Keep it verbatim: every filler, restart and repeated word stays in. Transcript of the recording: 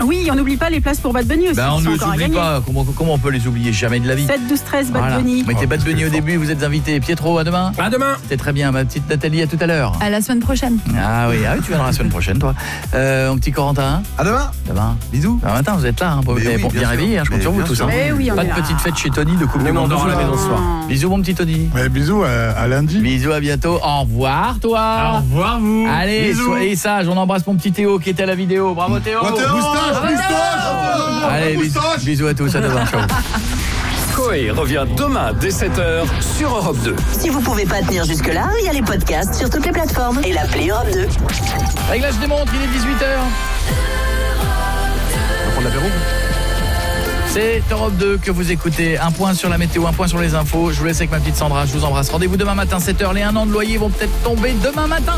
oui, on n'oublie pas les places pour Bad Bunny aussi. Bah, on qui sont ne les encore à oublie gagner. pas. Comment, comment on peut les oublier? Jamais de la vie. sept, douze, treize, Bad Voilà. Bunny. Mettez Oh, Bad parce Bunny que au fort. début, vous êtes invités. Pietro, à demain. À demain. C'est très bien, ma petite Nathalie, à tout à l'heure. À la semaine prochaine. Ah oui, ah oui, tu viendras la semaine prochaine, toi. Euh, mon petit Corentin. À demain. Demain. Bisous. Demain matin, vous êtes là, hein, pour, Mais bien, oui, pour bien bien sûr. réveiller, hein, je compte Mais sur vous bien tous. sûr. Hein. Mais oui, on Pas est de là. petite fête chez Tony de Coupe du On Monde. dort à la maison ce soir. Bisous, mon petit Tony. Ouais, bisous, à, à lundi. Bisous, à bientôt. Au revoir, toi. Au revoir vous. Allez, Bisous. soyez sages. On embrasse mon petit Théo qui était à la vidéo. Bravo, Théo. Oh, Théo, Moustache, moustache. Allez, bisous, Moustache. bisous à tous. À demain. Ciao. Coé revient demain dès sept heures sur Europe deux. Si vous pouvez pas tenir jusque-là, il y a les podcasts sur toutes les plateformes et l'appli Europe deux. Réglage des montres, il est dix-huit heures. On va prendre l'apéro. C'est Europe deux que vous écoutez. Un point sur la météo, un point sur les infos. Je vous laisse avec ma petite Sandra. Je vous embrasse. Rendez-vous demain matin, sept heures. Les un an de loyer vont peut-être tomber demain matin.